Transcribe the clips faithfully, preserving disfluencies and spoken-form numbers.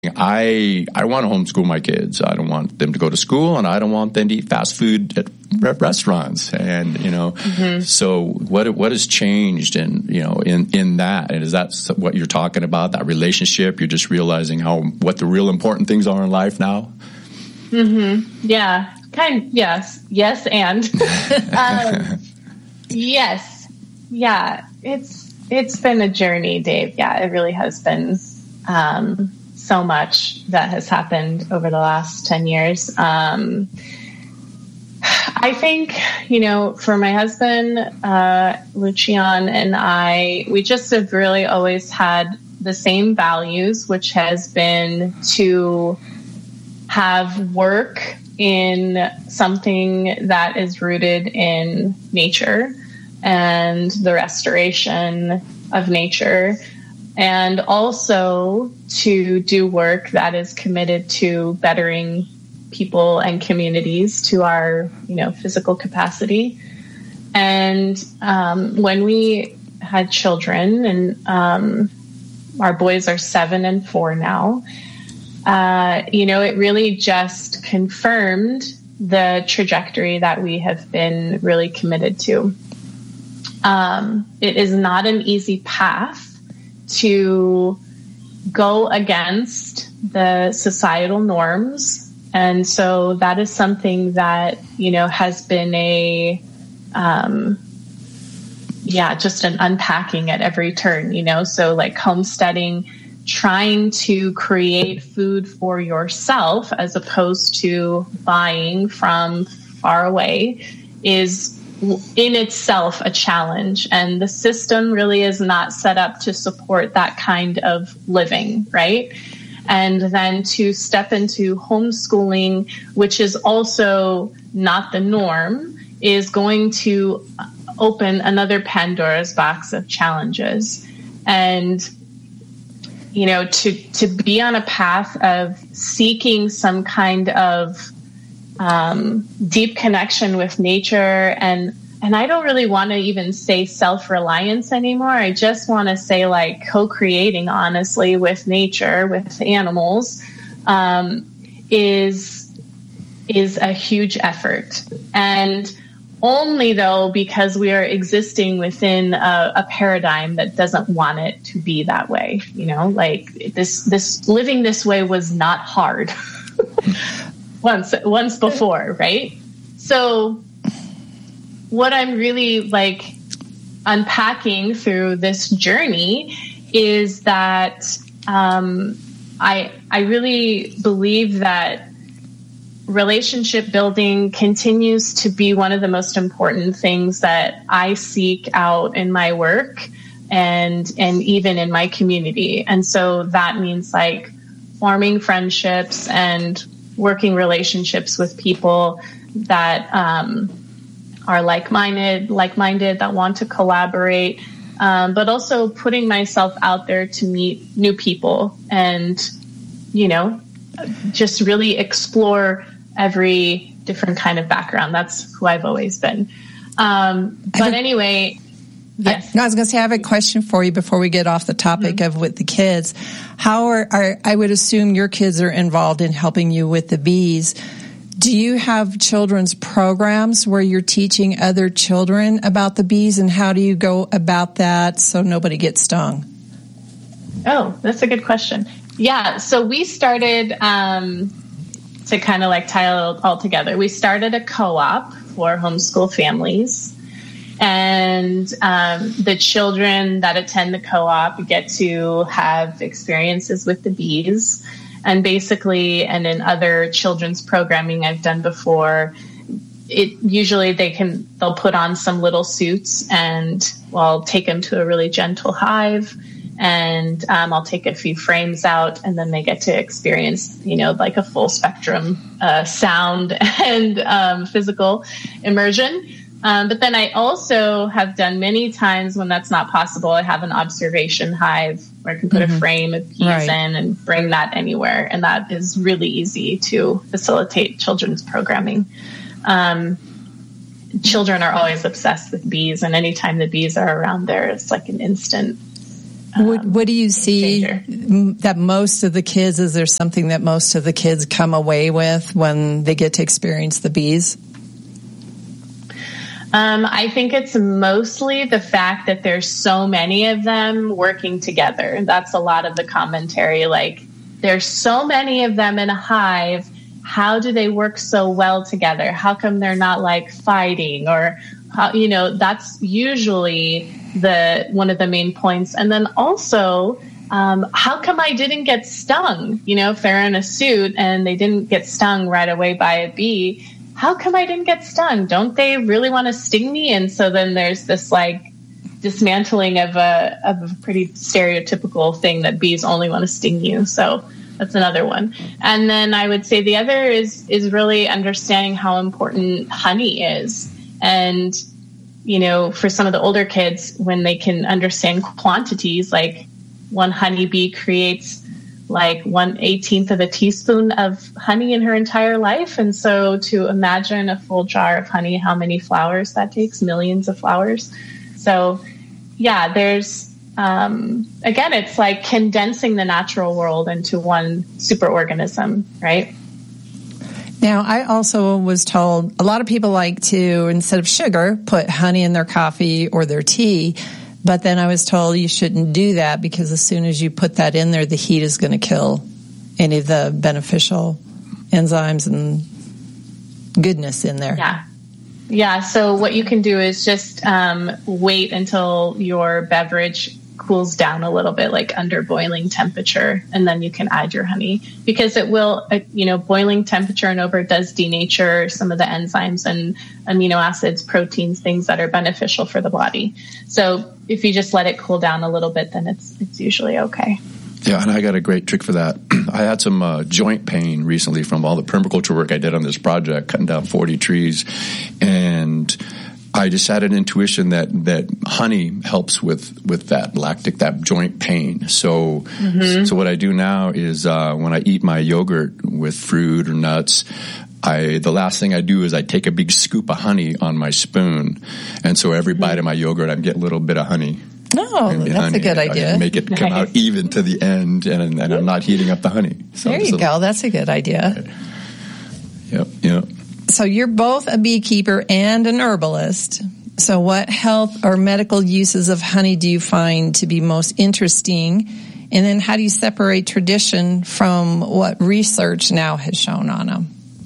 I I want to homeschool my kids. I don't want them to go to school, and I don't want them to eat fast food at re- restaurants. And you know, mm-hmm. so what what has changed? And you know, in in that, and is that what you're talking about? That relationship? You're just realizing how what the real important things are in life now. Mm-hmm. Yeah. Kind. Yes. Yes. And um, yes. Yeah. It's it's been a journey, Dave. Yeah. It really has been. Um, so much that has happened over the last ten years. Um, I think, you know, for my husband, uh, Lucian and I, we just have really always had the same values, which has been to have work in something that is rooted in nature and the restoration of nature, and also to do work that is committed to bettering people and communities to our, you know, physical capacity. And um, when we had children, and um, our boys are seven and four now, uh, you know, it really just confirmed the trajectory that we have been really committed to. Um, it is not an easy path to go against the societal norms. And so that is something that, you know, has been a, um, yeah, just an unpacking at every turn, you know, so like homesteading, trying to create food for yourself as opposed to buying from far away is in itself a challenge, and the system really is not set up to support that kind of living, right? And then to step into homeschooling, which is also not the norm, is going to open another Pandora's box of challenges. And, you know, to, to be on a path of seeking some kind of Um, deep connection with nature, and and I don't really want to even say self-reliance anymore. I just want to say like co-creating, honestly, with nature, with animals, um, is is a huge effort, and only though because we are existing within a, a paradigm that doesn't want it to be that way. You know, like this this living this way was not hard. Once, once before, right? So what I'm really like unpacking through this journey is that um, I I really believe that relationship building continues to be one of the most important things that I seek out in my work and and even in my community. And so that means like forming friendships and working relationships with people that um, are like-minded, like-minded, that want to collaborate, um, but also putting myself out there to meet new people and, you know, just really explore every different kind of background. That's who I've always been. Um, but anyway... Yes. I, no, I was going to say, I have a question for you before we get off the topic mm-hmm. of with the kids. How are, are, I would assume your kids are involved in helping you with the bees. Do you have children's programs where you're teaching other children about the bees, and how do you go about that so nobody gets stung? Oh, that's a good question. Yeah. So we started, um, to kind of like tie it all, all together. We started a co-op for homeschool families. And um, the children that attend the co-op get to have experiences with the bees. And basically, and in other children's programming I've done before, it usually they can they'll put on some little suits, and well, I'll take them to a really gentle hive, and um, I'll take a few frames out, and then they get to experience, you know, like a full spectrum uh, sound and um, physical immersion. Um, but then I also have done many times when that's not possible, I have an observation hive where I can put mm-hmm. a frame of bees right. in and bring that anywhere. And that is really easy to facilitate children's programming. Um, children are always obsessed with bees, and anytime the bees are around there, it's like an instant Um, what, what do you see changer. that most of the kids, is there something that most of the kids come away with when they get to experience the bees? Um, I think it's mostly the fact that there's so many of them working together. That's a lot of the commentary. Like, there's so many of them in a hive. How do they work so well together? How come they're not like fighting, or how, you know, that's usually the one of the main points. And then also, um, how come I didn't get stung? You know, if they're in a suit and they didn't get stung right away by a bee, how come I didn't get stung? Don't they really want to sting me? And so then there's this like dismantling of a, of a pretty stereotypical thing that bees only want to sting you. So that's another one. And then I would say the other is, is really understanding how important honey is. And, you know, for some of the older kids, when they can understand quantities, like one honeybee creates like one eighteenth of a teaspoon of honey in her entire life. And so to imagine a full jar of honey, how many flowers that takes, millions of flowers. So yeah, there's, um, again, it's like condensing the natural world into one superorganism, right? Now, I also was told a lot of people like to, instead of sugar, put honey in their coffee or their tea. But then I was told you shouldn't do that because as soon as you put that in there, the heat is going to kill any of the beneficial enzymes and goodness in there. Yeah. Yeah. So what you can do is just um, wait until your beverage cools down a little bit, like under boiling temperature, and then you can add your honey, because it will, uh, you know, boiling temperature and over does denature some of the enzymes and amino acids, proteins, things that are beneficial for the body. So if you just let it cool down a little bit, then it's it's usually okay. Yeah, and I got a great trick for that. I had some uh, joint pain recently from all the permaculture work I did on this project, cutting down forty trees, and I just had an intuition that, that honey helps with, with that lactic, that joint pain. So, mm-hmm. so what I do now is, uh, when I eat my yogurt with fruit or nuts, I, the last thing I do is I take a big scoop of honey on my spoon. And so every bite of my yogurt, I'm getting a little bit of honey. Oh, that's honey. a good idea. I make it come nice. out even to the end, and, and I'm not heating up the honey. So there you go. That's a good idea. Yep, yep. So you're both a beekeeper and an herbalist. So what health or medical uses of honey do you find to be most interesting? And then how do you separate tradition from what research now has shown on them?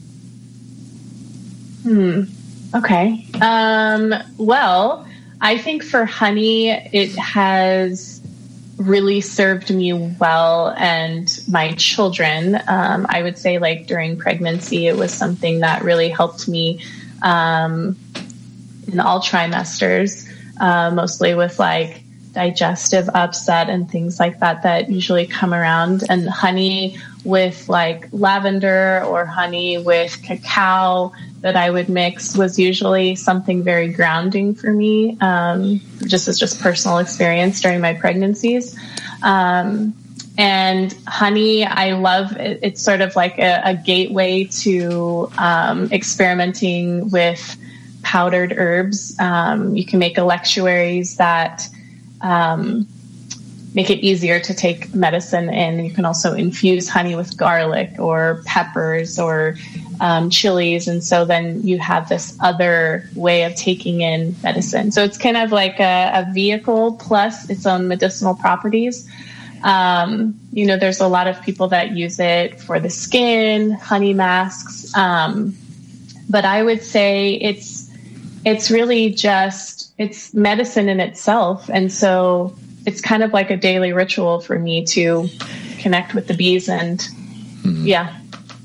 Hmm. Okay. Um, well, I think for honey, it has really served me well and my children. Um, I would say like during pregnancy, it was something that really helped me um, in all trimesters, uh, mostly with like digestive upset and things like that that usually come around. And honey with like lavender or honey with cacao that I would mix was usually something very grounding for me, um, just as just personal experience during my pregnancies. Um, and honey, I love it. It's sort of like a, a gateway to um, experimenting with powdered herbs. Um, you can make electuaries that um, make it easier to take medicine in. You can also infuse honey with garlic or peppers or um, chilies. And so then you have this other way of taking in medicine. So it's kind of like a, a vehicle plus its own medicinal properties. Um, you know, there's a lot of people that use it for the skin, honey masks. Um, but I would say it's, it's really just, it's medicine in itself. And so it's kind of like a daily ritual for me to connect with the bees and mm-hmm. yeah.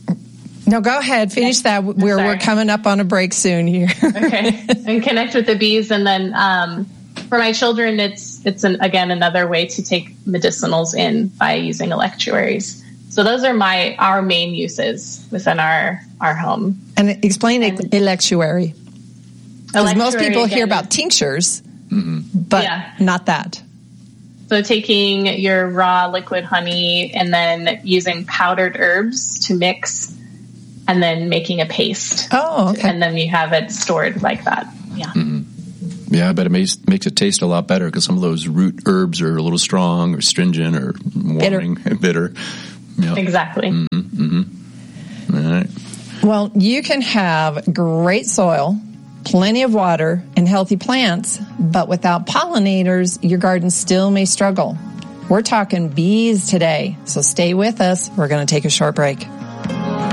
No, go ahead. Finish that. We're, we're coming up on a break soon here. Okay. And connect with the bees. And then, um, for my children, it's, it's an, again, another way to take medicinals in by using electuaries. So those are my, our main uses within our, our home. And explain and, electuary. Because most people again, hear about tinctures, mm-hmm. but yeah. not that. So taking your raw liquid honey and then using powdered herbs to mix and then making a paste. Oh, okay. And then you have it stored like that. Yeah. Mm-hmm. Yeah, but it makes makes it taste a lot better because some of those root herbs are a little strong or stringent or warming, bitter. bitter. Yep. Exactly. Mm-hmm, mm-hmm. All right. Well, you can have great soil, plenty of water, and healthy plants, but without pollinators, your garden still may struggle. We're talking bees today, so stay with us. We're going to take a short break.